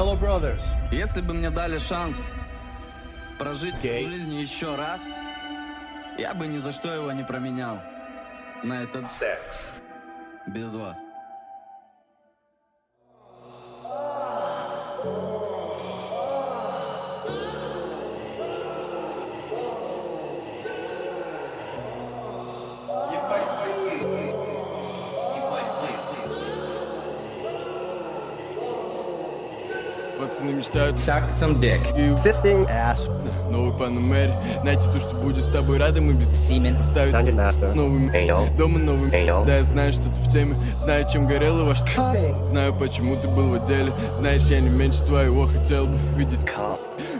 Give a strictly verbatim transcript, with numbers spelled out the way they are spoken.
fellow brothers. Если бы мне дали шанс прожить жизнь еще раз, я бы ни за что его не променял на этот секс без вас. Пацаны мечтают Suck some dick. и Fisting ass. новый Панамери. Найти то, что будет с тобой рядом и без Semen. ставить Dungeon Master. новым Anal. дома новым. Anal. Да, я знаю, что ты в теме. Знаю, чем горела ваш Coming. Знаю, почему ты был в отделе. Знаешь, я не меньше твоего хотел бы видеть. Come.